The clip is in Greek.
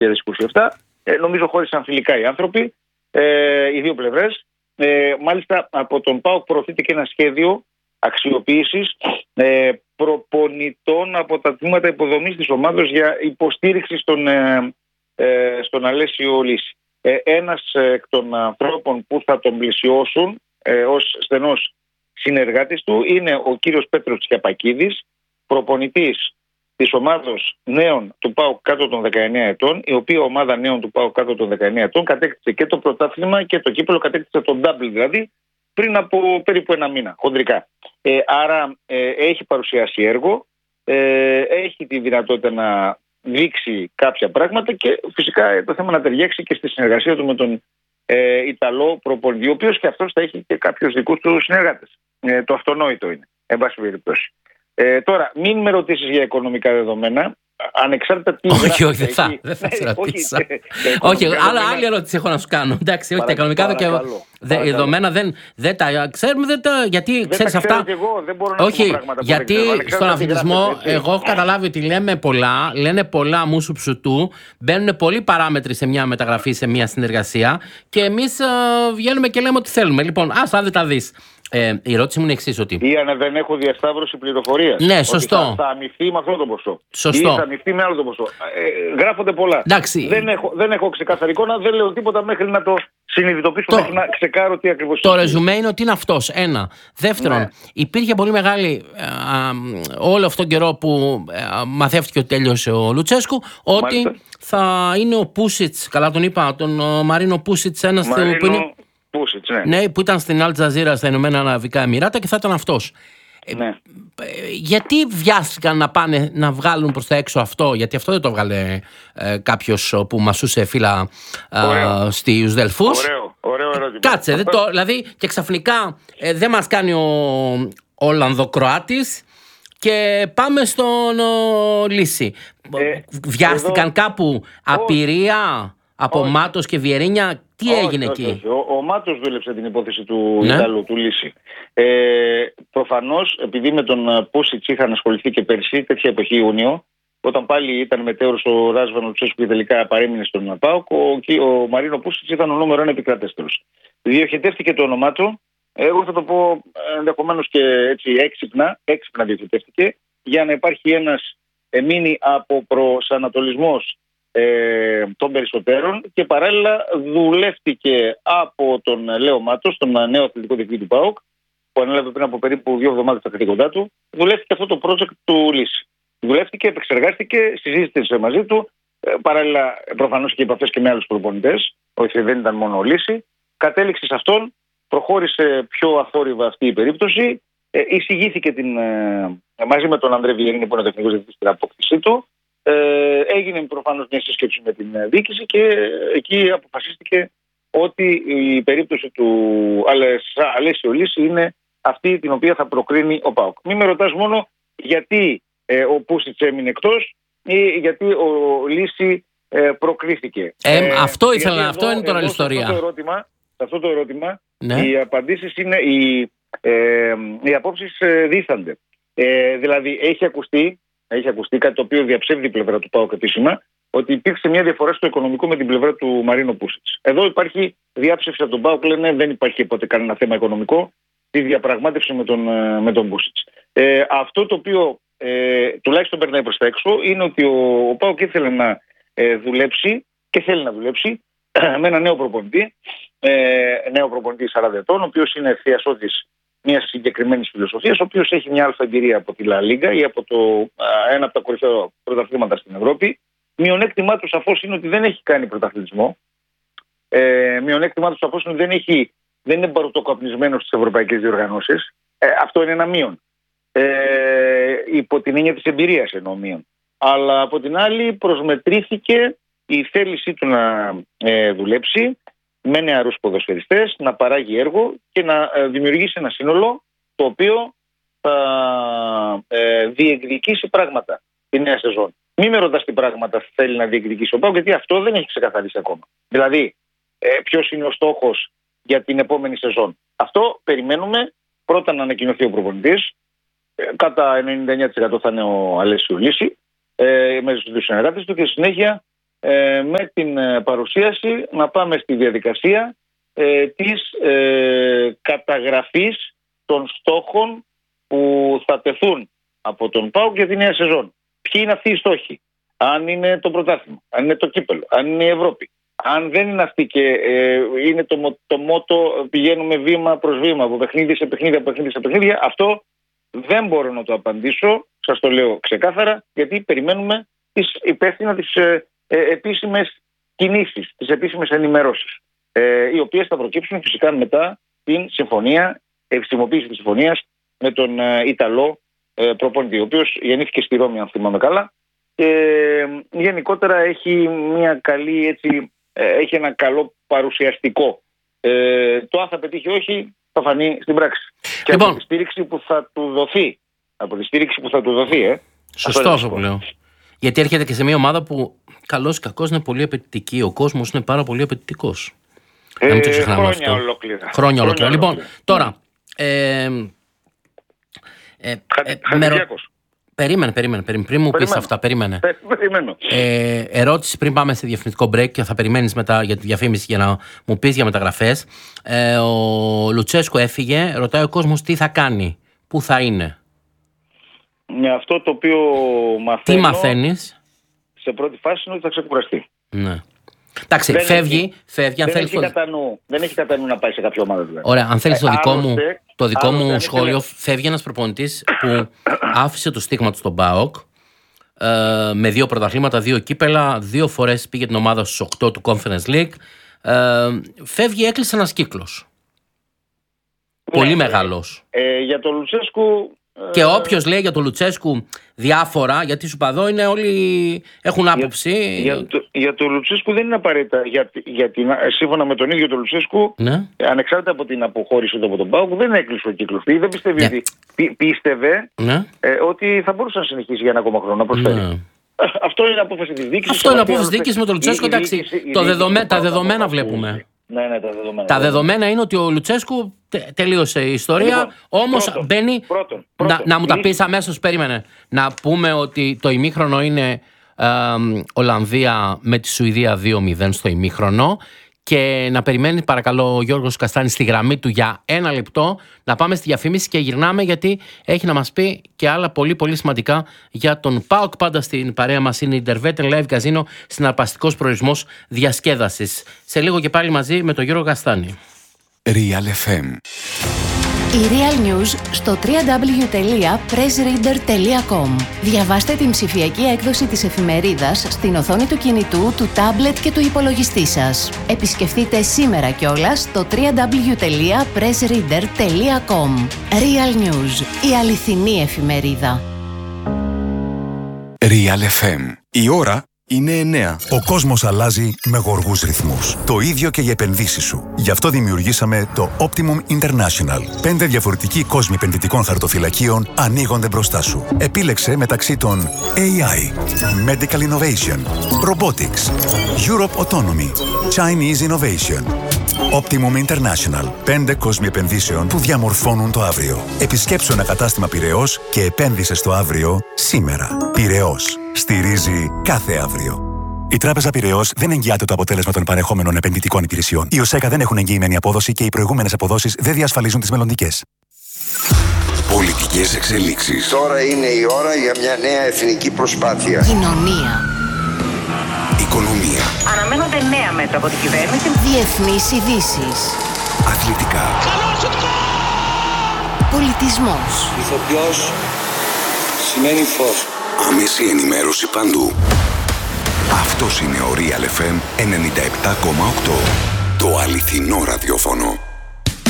2027. Νομίζω χώρισαν φιλικά οι άνθρωποι, οι δύο πλευρές. Μάλιστα από τον ΠΑΟΚ προωθείται και ένα σχέδιο αξιοποίησης προπονητών από τα τμήματα υποδομής της ομάδας για υποστήριξη στον Αλέσιο Λύση. Ένας εκ των ανθρώπων που θα τον πλησιώσουν ως στενός συνεργάτης του είναι ο κύριος Πέτρος Τσιαπακίδης, προπονητής της ομάδος νέων του ΠΑΟΚ κάτω των 19 ετών, η οποία ομάδα νέων του ΠΑΟΚ κάτω των 19 ετών κατέκτησε και το πρωτάθλημα και το κύπελλο, κατέκτησε τον double δηλαδή πριν από περίπου ένα μήνα, χοντρικά. Άρα έχει παρουσιάσει έργο, έχει τη δυνατότητα να δείξει κάποια πράγματα και φυσικά το θέμα να ταιριάξει και στη συνεργασία του με τον Ιταλό προπονητή, ο οποίος και αυτός θα έχει και κάποιους δικούς του συνεργάτες. Το αυτονόητο είναι, εν πάση περιπτώσει. Τώρα, μην με ρωτήσεις για οικονομικά δεδομένα, ανεξάρτητα τι. Όχι, δεν θα σε ρωτήσω. Όχι, άλλη ερώτηση έχω να σου κάνω. Εντάξει, όχι, τα οικονομικά δεδομένα δεν τα ξέρουμε, γιατί ξέρεις αυτά. Όχι, γιατί στον αθλητισμό εγώ έχω καταλάβει ότι λένε πολλά μουσου ψουτού, μπαίνουν πολλοί παράμετροι σε μια μεταγραφή, σε μια συνεργασία και εμείς βγαίνουμε και λέμε ότι θέλουμε. Λοιπόν, αν δεν τα δεις. Η ερώτηση μου είναι εξής, ότι. Ή αν δεν έχω διασταύρωση πληροφορίας. Ναι, σωστό. Ότι θα αμοιφθεί με αυτό το ποσό. Σωστό. Ή θα αμοιφθεί με άλλο το ποσό. Γράφονται πολλά. Δεν έχω ξεκάθαρη εικόνα, δεν λέω τίποτα μέχρι να το συνειδητοποιήσω, μέχρι να ξεκάρω τι ακριβώς είναι. Το ρεζουμέ είναι ότι είναι αυτός. Ένα. Δεύτερον, ναι. Υπήρχε πολύ μεγάλη. Όλο αυτόν τον καιρό που μαθεύτηκε ότι τέλειωσε ο Λουτσέσκου, ότι μάλιστα θα είναι ο Πούσιτς. Καλά τον είπα, τον Μαρίνο Πούσιτς, ένας που είναι. Πούσιτς, ναι, που ήταν στην Αλ Τζαζίρα στα Ηνωμένα Αραβικά Εμιράτα και θα ήταν αυτός. Ναι. Γιατί βιάστηκαν να πάνε να βγάλουν προς τα έξω αυτό? Γιατί αυτό δεν το βγάλε κάποιος που μασούσε φύλλα στους Δελφούς. Ωραίο ερώτημα. Κάτσε, δηλαδή και ξαφνικά δεν μας κάνει ο Ολλανδοκροάτης και πάμε στον Λύση. Βιάστηκαν κάπου απειρία από Μάτος και Βιερίνια? Τι έγινε εκεί? Ο Μάτος δούλεψε την υπόθεση του Ιταλού, του Λύση. Προφανώς, επειδή με τον Πούσιτς είχαν ασχοληθεί και πέρσι, τέτοια εποχή Ιούνιο, όταν πάλι ήταν μετέωρος ο Ράσβαν Λουτσέσκου και τελικά παρέμεινε στον ΠΑΟΚ, ο Μαρίνο Πούσιτς ήταν ο νούμερο 1 επικρατέστερος. Διοχετεύτηκε το όνομά του, εγώ θα το πω ενδεχομένως και έτσι έξυπνα διοχετεύτηκε, για να υπάρχει ένας μείνει από προσανατολισμός των περισσότερων και παράλληλα δουλεύτηκε από τον Λέο Μάτος, τον νέο αθλητικό διευθυντή του ΠΑΟΚ, που ανέλαβε πριν από περίπου 2 εβδομάδες τα καθήκοντά του. Δουλεύτηκε αυτό το project του Λύση. Δουλεύτηκε, επεξεργάστηκε, συζήτησε μαζί του. Παράλληλα, προφανώς και επαφές και με άλλους προπονητές, όχι δεν ήταν μόνο ο Λύση. Κατέληξε σε αυτόν, προχώρησε πιο αθόρυβα αυτή η περίπτωση. Εισηγήθηκε μαζί με τον Ανδρέ Βιερίνη, που είναι ο τεχνικός διευθυντής, στην απόκτησή του. Έγινε προφανώς μια σύσκεψη με την διοίκηση και εκεί αποφασίστηκε ότι η περίπτωση του Αλέσιο Λύση είναι αυτή την οποία θα προκρίνει ο ΠΑΟΚ. Μην με ρωτάς μόνο γιατί ο Πούσιτς έμεινε εκτός ή γιατί ο Λύση προκρίθηκε. Αυτό ήθελα, αυτό είναι τώρα η ιστορία. Σε αυτό το ερώτημα ναι. Οι απαντήσεις είναι, οι απόψεις δίστανται. Δηλαδή έχει ακουστεί κάτι το οποίο διαψεύδει η πλευρά του ΠΑΟΚ επίσημα, ότι υπήρξε μια διαφορά στο οικονομικό με την πλευρά του Μαρίνο Πούσιτς. Εδώ διάψευση από τον ΠΑΟΚ, λένε δεν υπάρχει ποτέ κανένα θέμα οικονομικό στη διαπραγμάτευση με τον Πούσιτς. Αυτό το οποίο τουλάχιστον περνάει προς τα έξω είναι ότι ο ΠΑΟΚ ήθελε να δουλέψει και θέλει να δουλέψει με ένα νέο προπονητή 40 ετών, ο οποίος είναι θειασότης μια συγκεκριμένη φιλοσοφία, ο οποίος έχει μια αλφα εμπειρία από τη Λα Λίγκα ή από ένα από τα κορυφαία πρωταθλήματα στην Ευρώπη. Μειονέκτημά του σαφώς είναι ότι δεν έχει κάνει πρωταθλητισμό. Μειονέκτημά του σαφώς είναι ότι δεν είναι μπαρουτοκαπνισμένος στις ευρωπαϊκές διοργανώσεις. Αυτό είναι ένα μείον. Υπό την έννοια της εμπειρίας εννοώ μείον. Αλλά από την άλλη προσμετρήθηκε η θέλησή του να δουλέψει με νεαρούς ποδοσφαιριστές, να παράγει έργο και να δημιουργήσει ένα σύνολο το οποίο θα διεκδικήσει πράγματα τη νέα σεζόν. Μην με ρωτάς τι πράγματα θέλει να διεκδικήσει ο ΠΑΟΚ, γιατί αυτό δεν έχει ξεκαθαρίσει ακόμα. Δηλαδή, ποιος είναι ο στόχος για την επόμενη σεζόν. Αυτό περιμένουμε πρώτα να ανακοινωθεί ο προπονητής. Κατά 99% θα είναι ο Αλέσιο Λύση, μέσα στους δύο συνεργάτες του, και στη συνέχεια με την παρουσίαση να πάμε στη διαδικασία της καταγραφής των στόχων που θα τεθούν από τον ΠΑΟΚ για τη νέα σεζόν. Ποιοι είναι αυτοί οι στόχοι? Αν είναι το πρωτάθλημα, αν είναι το κύπελο, αν είναι η Ευρώπη. Αν δεν είναι αυτή και είναι το μότο πηγαίνουμε βήμα προς βήμα, από παιχνίδι σε παιχνίδι, από παιχνίδι σε παιχνίδια, αυτό δεν μπορώ να το απαντήσω, σας το λέω ξεκάθαρα, γιατί περιμένουμε τις υπεύθυνα, τις επίσημες κινήσεις, τις επίσημες ενημερώσεις, οι οποίες θα προκύψουν φυσικά μετά την συμφωνία, επιστημοποίηση της συμφωνίας με τον Ιταλό προπονητή, ο οποίος γεννήθηκε στη Ρώμη, αν θυμάμαι καλά, και γενικότερα έχει μια καλή, έτσι, έχει ένα καλό παρουσιαστικό. Το αν θα πετύχει όχι θα φανεί στην πράξη. Και από τη στήριξη που θα του δοθεί. Σωστό αυτό που λέω. Γιατί έρχεται και σε μια ομάδα που καλώς ή κακώς είναι πολύ απαιτητική. Ο κόσμος είναι πάρα πολύ απαιτητικός. Να μην το ξεχνάμε αυτό. Χρόνια ολόκληρα. Λοιπόν, τώρα. Περίμενε. Πριν μου πεις αυτά, περίμενε. Ερώτηση πριν πάμε σε διαφημιστικό break και θα περιμένεις μετά για τη διαφήμιση για να μου πεις για μεταγραφές. Ο Λουτσέσκου έφυγε, ρωτάει ο κόσμος τι θα κάνει, πού θα είναι. Με αυτό το οποίο μαθαίνω. Τι μαθαίνεις? Σε πρώτη φάση είναι ότι θα ξεκουραστεί. Ναι. Εντάξει, φεύγει. Δεν έχει κατά νου να πάει σε κάποια ομάδα. Δηλαδή. Ωραία, αν θέλεις το δικό μου σχόλιο, φεύγει ένας προπονητής που άφησε το στίγμα του στον ΠΑΟΚ με 2 πρωταθλήματα, 2 κύπελα, 2 φορές πήγε την ομάδα στους 8 του Conference League. Φεύγει, έκλεισε ένας κύκλος. Πολύ μεγάλος. Για τον Λουτσέσκου. Και όποιος λέει για τον Λουτσέσκου διάφορα, γιατί σου παδώ είναι όλοι έχουν άποψη. Για τον Λουτσέσκου δεν είναι απαραίτητα. Σύμφωνα με τον ίδιο τον Λουτσέσκου, ναι, ανεξάρτητα από την αποχώρηση του από τον ΠΑΟΚ, δεν έκλεισε ο κύκλος. Δεν πιστεύει ότι. Πίστευε ότι θα μπορούσε να συνεχίσει για ένα ακόμα χρόνο να προσφέρει. Ναι. Αυτό είναι απόφαση της διοίκησης. Αυτό είναι απόφαση της διοίκησης με τον Λουτσέσκου. Εντάξει, τα δεδομένα βλέπουμε. Ναι, τα δεδομένα. Τα δεδομένα είναι ότι ο Λουτσέσκου τελείωσε η ιστορία. Όμως μπαίνει. Να μου τα πεις αμέσως, περίμενε. Να πούμε ότι το ημίχρονο είναι Ολλανδία με τη Σουηδία 2-0 στο ημίχρονο. Και να περιμένει παρακαλώ ο Γιώργος Καστάνης στη γραμμή του για 1 λεπτό. Να πάμε στη διαφήμιση και γυρνάμε, γιατί έχει να μας πει και άλλα πολύ πολύ σημαντικά για τον ΠΑΟΚ. Πάντα στην παρέα μας είναι η Intervetten Live Casino, συναρπαστικός προορισμός διασκέδασης. Σε λίγο και πάλι μαζί με τον Γιώργο Καστάνη. Real FM. Η Real News στο www.pressreader.com. Διαβάστε την ψηφιακή έκδοση της εφημερίδας στην οθόνη του κινητού, του τάμπλετ και του υπολογιστή σας. Επισκεφτείτε σήμερα κιόλας το www.pressreader.com. Real News, η αληθινή εφημερίδα. Real FM. Η ώρα είναι 9. Ο κόσμος αλλάζει με γοργούς ρυθμούς. Το ίδιο και οι επενδύσεις σου. Γι' αυτό δημιουργήσαμε το Optimum International. 5 διαφορετικοί κόσμοι επενδυτικών χαρτοφυλακίων ανοίγονται μπροστά σου. Επίλεξε μεταξύ των AI, Medical Innovation, Robotics, Europe Autonomy, Chinese Innovation. Optimum International. 5 κόσμοι επενδύσεων που διαμορφώνουν το αύριο. Επισκέψου ένα κατάστημα Πειραιώς και επένδυσε στο αύριο σήμερα. Πειραιώς. Στηρίζει κάθε αύριο. Η Τράπεζα Πειραιώς δεν εγγυάται το αποτέλεσμα των παρεχόμενων επενδυτικών υπηρεσιών. Οι ΟΣΕΚΑ δεν έχουν εγγυημένη απόδοση και οι προηγούμενες αποδόσεις δεν διασφαλίζουν τις μελλοντικές. Πολιτικές εξελίξεις. Τώρα είναι η ώρα για μια νέα εθνική προσπάθεια. Κοινωνία. Οικονομία. Αναμένονται νέα μέτρα από την κυβέρνηση. Διεθνείς ειδήσεις. Αθλητικά. Πολιτισμός. Ηθοποιός σημαίνει φως. Άμεση ενημέρωση παντού. Αυτός είναι ο Real FM 97,8. Το αληθινό ραδιόφωνο.